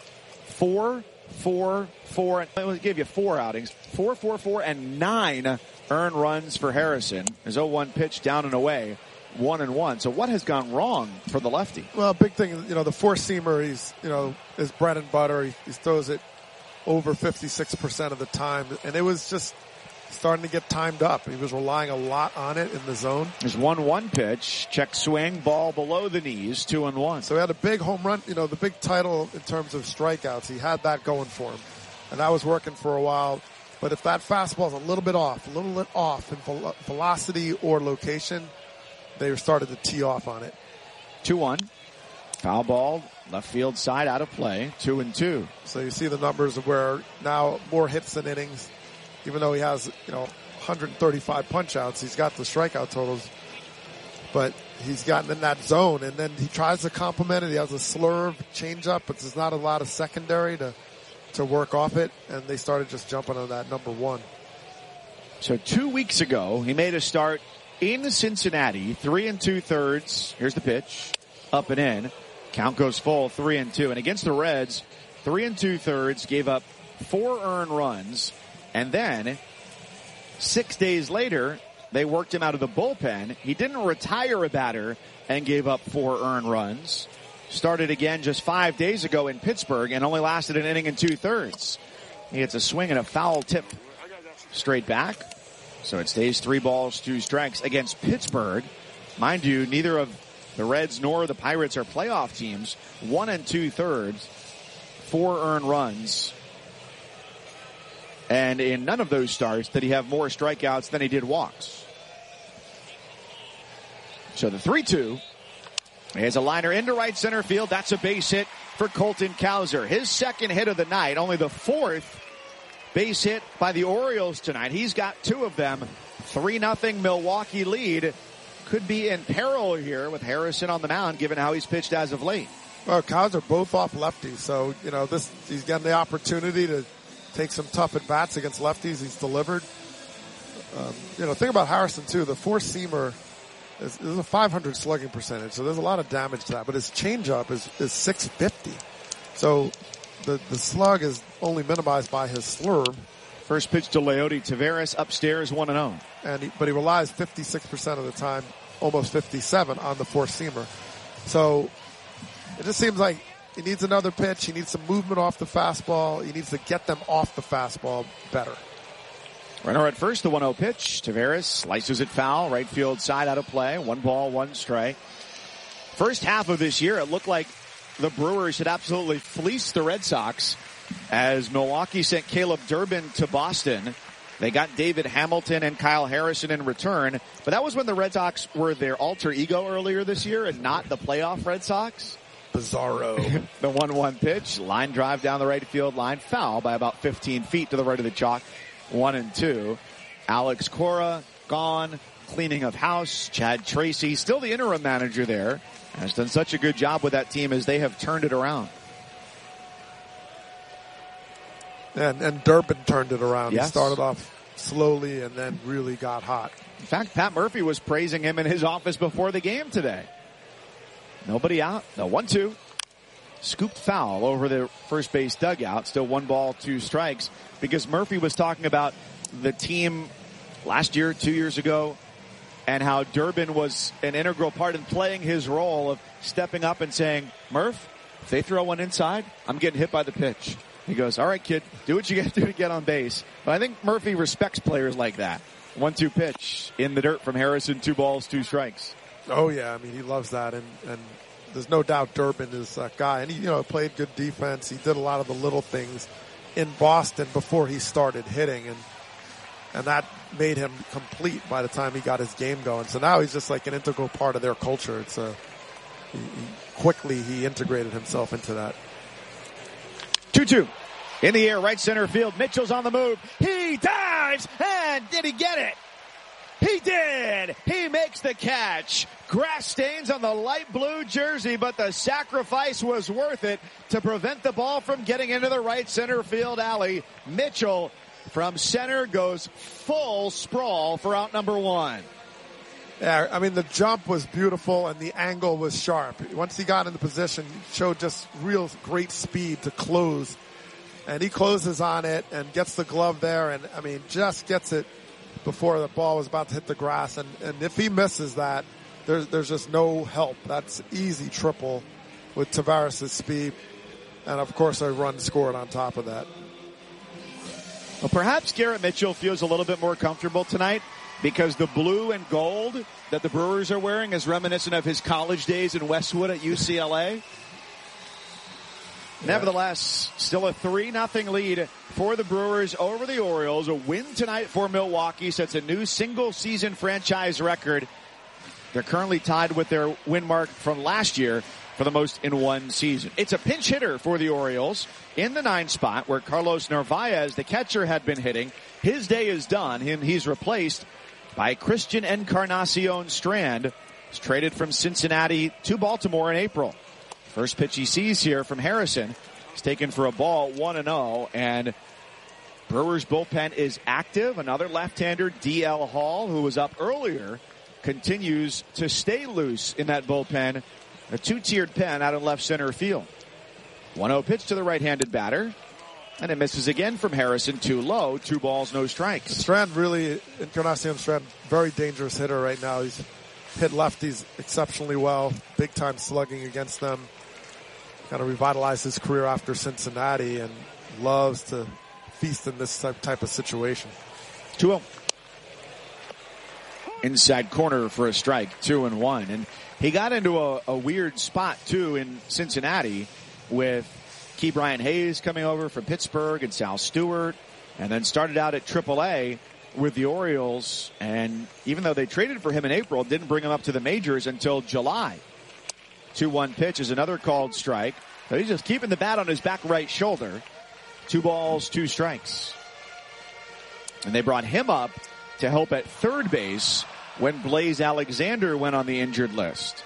four, four, four, and I give you four outings, four, four, four, and nine earned runs for Harrison. His oh one pitch down and away. One and one. So what has gone wrong for the lefty? Well, big thing, you know, the four-seamer, he's, you know, his bread and butter. He, he throws it over fifty-six percent of the time. And it was just starting to get timed up. He was relying a lot on it in the zone. His one one pitch, check swing, ball below the knees, two and one. So he had a big home run, you know, the big title in terms of strikeouts. He had that going for him. And that was working for a while. But if that fastball is a little bit off, a little bit off in velocity or location, they started to tee off on it. two one. Foul ball, left field side, out of play. Two and two. So you see the numbers of where now more hits than innings. Even though he has, you know, one hundred thirty-five punch outs, he's got the strikeout totals. But he's gotten in that zone, and then he tries to complement it. He has a slurve, changeup, but there's not a lot of secondary to, to work off it. And they started just jumping on that number one. So two weeks ago, he made a start in Cincinnati, three and two thirds. Here's the pitch, up and in. Count goes full, three and two. And against the Reds, three and two thirds, gave up four earned runs. And then six days later, they worked him out of the bullpen. He didn't retire a batter and gave up four earned runs. Started again just five days ago in Pittsburgh and only lasted an inning and two thirds. He hits a swing and a foul tip straight back. So it stays three balls, two strikes against Pittsburgh. Mind you, neither of the Reds nor the Pirates are playoff teams. One and two thirds, four earned runs. And in none of those starts did he have more strikeouts than he did walks. So the three two. He has a liner into right center field. That's a base hit for Colton Cowser. His second hit of the night, only the fourth base hit by the Orioles tonight. He's got two of them. three nothing Milwaukee lead. Could be in peril here with Harrison on the mound, given how he's pitched as of late. Well, Cows are both off lefties, so, you know, this he's getting the opportunity to take some tough at-bats against lefties. He's delivered. Um, you know, think about Harrison, too. The four-seamer is, is a five hundred slugging percentage, so there's a lot of damage to that. But his changeup is, is six fifty. So the, the slug is only minimized by his slurve. First pitch to Leody Taveras upstairs, one and oh. And he, but he relies fifty-six percent of the time, almost fifty-seven, on the four-seamer. So it just seems like he needs another pitch. He needs some movement off the fastball. He needs to get them off the fastball better. Runner at first, the one oh pitch. Taveras slices it foul, right field side out of play. One ball, one strike. First half of this year, it looked like the Brewers had absolutely fleeced the Red Sox as Milwaukee sent Caleb Durbin to Boston. They got David Hamilton and Kyle Harrison in return, but that was when the Red Sox were their alter ego earlier this year and not the playoff Red Sox. Bizarro. The one one pitch, line drive down the right field line, foul by about fifteen feet to the right of the chalk. One and two. Alex Cora gone, cleaning of house. Chad Tracy, still the interim manager there, has done such a good job with that team as they have turned it around. And, and Durbin turned it around. Yes. He started off slowly and then really got hot. In fact, Pat Murphy was praising him in his office before the game today. Nobody out. No, one two. Scooped foul over the first base dugout. Still one ball, two strikes. Because Murphy was talking about the team last year, two years ago, and how Durbin was an integral part in playing his role of stepping up and saying, Murph, if they throw one inside, I'm getting hit by the pitch. He goes, all right, kid, do what you got to do to get on base. But I think Murphy respects players like that. one two pitch in the dirt from Harrison, two balls, two strikes. Oh, yeah, I mean, he loves that, and, and there's no doubt Durbin is that guy. And he, you know, played good defense. He did a lot of the little things in Boston before he started hitting, and and that made him complete by the time he got his game going. So now he's just like an integral part of their culture. It's a he, he, quickly he integrated himself into that. two two. In the air, right center field. Mitchell's on the move. He dives, and did he get it? He did. He makes the catch. Grass stains on the light blue jersey, but the sacrifice was worth it to prevent the ball from getting into the right center field alley. Mitchell from center goes full sprawl for out number one. Yeah, I mean, the jump was beautiful and the angle was sharp. Once he got into position, he showed just real great speed to close. And he closes on it and gets the glove there, and, I mean, just gets it before the ball was about to hit the grass. And, and if he misses that, there's, there's just no help. That's easy triple with Taveras' speed. And, of course, a run scored on top of that. Well, perhaps Garrett Mitchell feels a little bit more comfortable tonight because the blue and gold that the Brewers are wearing is reminiscent of his college days in Westwood at U C L A. Yeah. Nevertheless, still a three nothing lead for the Brewers over the Orioles. A win tonight for Milwaukee sets a new single-season franchise record. They're currently tied with their win mark from last year for the most in one season. It's a pinch hitter for the Orioles in the nine spot where Carlos Narvaez, the catcher, had been hitting. His day is done, and he's replaced by Christian Encarnacion Strand. He's traded from Cincinnati to Baltimore in April. First pitch he sees here from Harrison. He's taken for a ball, one and oh, and Brewers bullpen is active. Another left-hander, D L Hall, who was up earlier, continues to stay loose in that bullpen. A two-tiered pen out in left center field. one oh pitch to the right-handed batter. And it misses again from Harrison. Too low. Two balls, no strikes. Strand really, Encarnacion Strand, very dangerous hitter right now. He's hit lefties exceptionally well. Big-time slugging against them. Kind of revitalized his career after Cincinnati and loves to feast in this type of situation. two oh. Inside corner for a strike. Two and one. And he got into a, a weird spot, too, in Cincinnati with Key Brian Hayes coming over from Pittsburgh and Sal Stewart, and then started out at triple A with the Orioles. And even though they traded for him in April, didn't bring him up to the majors until July. two one pitch is another called strike. So he's just keeping the bat on his back right shoulder. Two balls, two strikes. And they brought him up to help at third base when Blaze Alexander went on the injured list.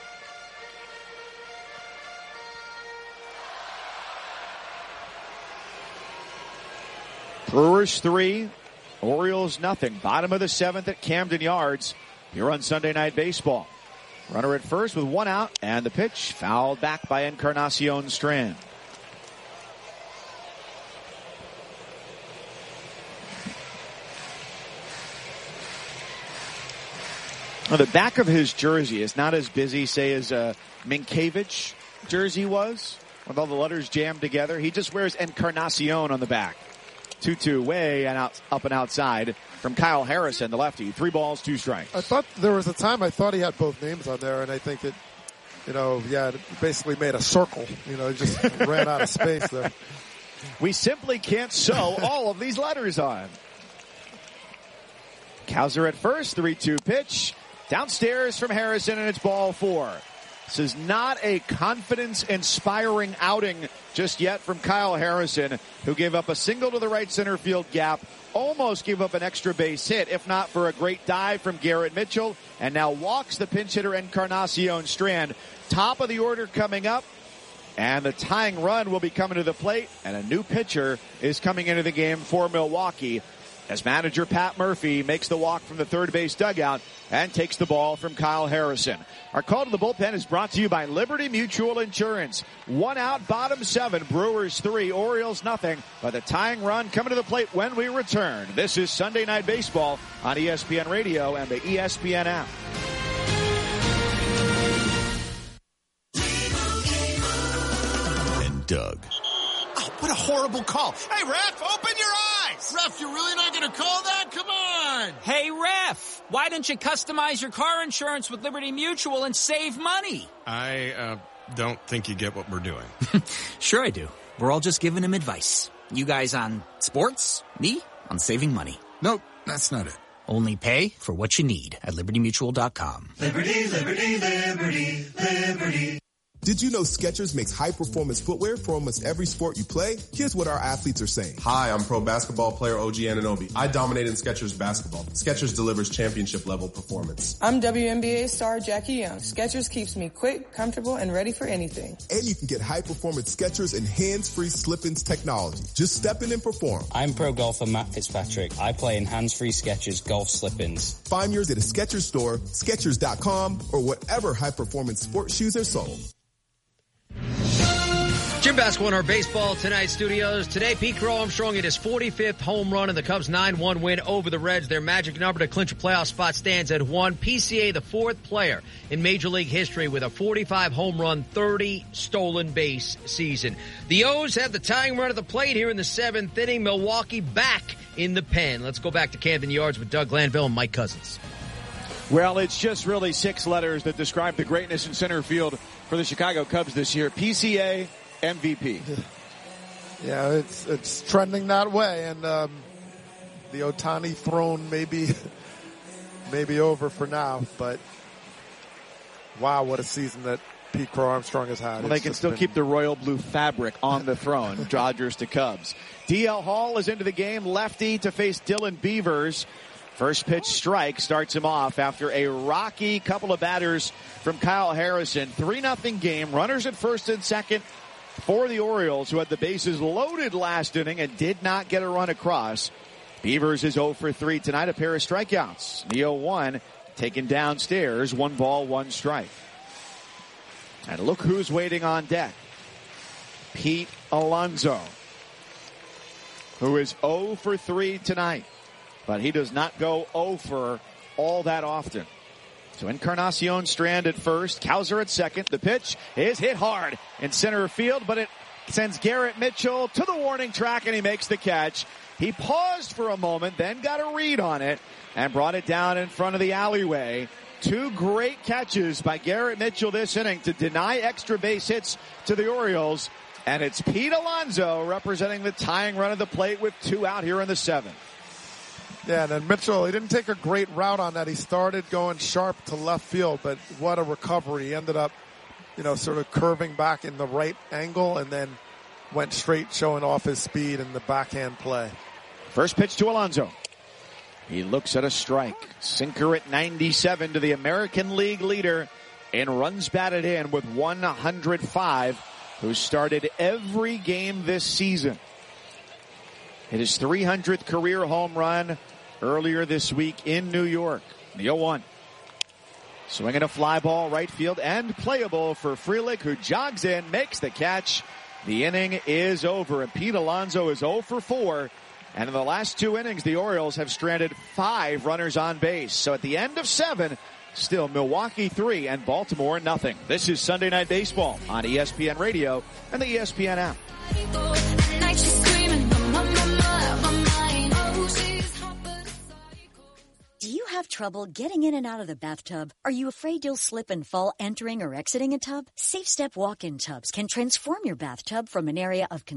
Brewers three, Orioles nothing. Bottom of the seventh at Camden Yards here on Sunday Night Baseball. Runner at first with one out, and the pitch fouled back by Encarnacion Strand. Well, the back of his jersey is not as busy, say, as a Minkiewicz jersey was, with all the letters jammed together. He just wears Encarnacion on the back. two two way and out, up and outside from Kyle Harrison, the lefty. Three balls, two strikes. I thought there was a time I thought he had both names on there, and I think that, you know, yeah, it basically made a circle. You know, it just ran out of space there. We simply can't sew all of these letters on. Cowser at first, three two pitch. Downstairs from Harrison, and it's ball four. This is not a confidence-inspiring outing just yet from Kyle Harrison, who gave up a single to the right center field gap, almost gave up an extra base hit, if not for a great dive from Garrett Mitchell, and now walks the pinch hitter Encarnacion Strand. Top of the order coming up, and the tying run will be coming to the plate, and a new pitcher is coming into the game for Milwaukee, as manager Pat Murphy makes the walk from the third base dugout and takes the ball from Kyle Harrison. Our call to the bullpen is brought to you by Liberty Mutual Insurance. One out, bottom seven, Brewers three, Orioles nothing, but the tying run coming to the plate when we return. This is Sunday Night Baseball on E S P N Radio and the E S P N app. And Doug. Oh, what a horrible call. Hey, ref, open your eyes. Ref, you're really not going to call that? Come on. Hey, ref, why don't you customize your car insurance with Liberty Mutual and save money? I uh, don't think you get what we're doing. Sure I do. We're all just giving him advice. You guys on sports, me on saving money. Nope, that's not it. Only pay for what you need at liberty mutual dot com. Liberty, liberty, liberty, liberty. Did you know Skechers makes high-performance footwear for almost every sport you play? Here's what our athletes are saying. Hi, I'm pro basketball player O G Anunoby. I dominate in Skechers basketball. Skechers delivers championship-level performance. I'm W N B A star Jackie Young. Skechers keeps me quick, comfortable, and ready for anything. And you can get high-performance Skechers and hands-free slip-ins technology. Just step in and perform. I'm pro golfer Matt Fitzpatrick. I play in hands-free Skechers golf slip-ins. Find yours at a Skechers store, Skechers dot com, or whatever high-performance sports shoes are sold. Jim Basco in our Baseball Tonight studios. Today, Pete Crow Armstrong hit his forty-fifth home run in the Cubs' nine one win over the Reds. Their magic number to clinch a playoff spot stands at one. P C A, the fourth player in Major League history with a forty-five home run, thirty stolen base season. The O's have the tying run at the plate here in the seventh inning. Milwaukee back in the pen. Let's go back to Camden Yards with Doug Glanville and Mike Cousins. Well, it's just really six letters that describe the greatness in center field for the Chicago Cubs this year. P C A, M V P. Yeah, it's it's trending that way, and um, the Ohtani throne may be, may be over for now, but wow, what a season that Pete Crow Armstrong has had. Well, they can still been... keep the royal blue fabric on the throne, Dodgers to Cubs. D L Hall is into the game, lefty to face Dylan Beavers. First pitch strike starts him off after a rocky couple of batters from Kyle Harrison. three nothing game. Runners at first and second for the Orioles, who had the bases loaded last inning and did not get a run across. Beavers is oh for three tonight, a pair of strikeouts. The oh one taken downstairs, one ball, one strike. And look who's waiting on deck. Pete Alonso, who is oh for three tonight. But he does not go over all that often. So Encarnacion Strand at first, Cowser at second. The pitch is hit hard in center field, but it sends Garrett Mitchell to the warning track, and he makes the catch. He paused for a moment, then got a read on it, and brought it down in front of the alleyway. Two great catches by Garrett Mitchell this inning to deny extra base hits to the Orioles. And it's Pete Alonso representing the tying run of the plate with two out here in the seventh. Yeah, and then Mitchell, he didn't take a great route on that. He started going sharp to left field, but what a recovery. He ended up, you know, sort of curving back in the right angle and then went straight, showing off his speed in the backhand play. First pitch to Alonso. He looks at a strike. Sinker at ninety-seven to the American League leader in runs batted in with one hundred five, who started every game this season. Hit his three hundredth career home run earlier this week in New York. The oh one. Swinging a fly ball right field and playable for Frelick, who jogs in, makes the catch. The inning is over, and Pete Alonso is oh for four. And in the last two innings, the Orioles have stranded five runners on base. So at the end of seven, Still Milwaukee three and Baltimore nothing. This is Sunday Night Baseball on E S P N Radio and the E S P N app. Do you have trouble getting in and out of the bathtub? Are you afraid you'll slip and fall entering or exiting a tub? Safe Step walk-in tubs can transform your bathtub from an area of